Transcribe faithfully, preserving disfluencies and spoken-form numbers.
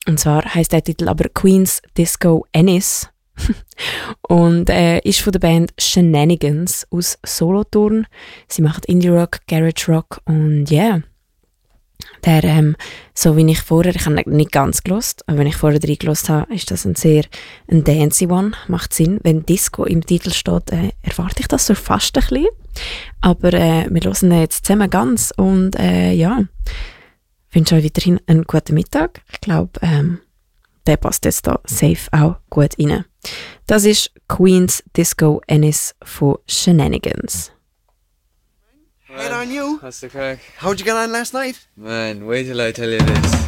Und zwar heisst der Titel aber Queen's Disco Ennis. Und äh, ist von der Band Shenanigans aus Solothurn. Sie macht Indie-Rock, Garage-Rock und ja. Yeah. Der, ähm, so wie ich vorher, ich habe nicht ganz gelost, aber wenn ich vorher reingelassen habe, ist das ein sehr ein dancey One. Macht Sinn, wenn Disco im Titel steht, äh, erwarte ich das so fast ein bisschen. Aber äh, wir hören ihn jetzt zusammen ganz und äh, ja, ich wünsche euch weiterhin einen guten Mittag. Ich glaube, ähm, der passt jetzt da safe auch gut rein. Das ist Queen's Disco Ennis von Shenanigans. Head on you. That's the crack. How'd you get on last night? Man, wait till I tell you this.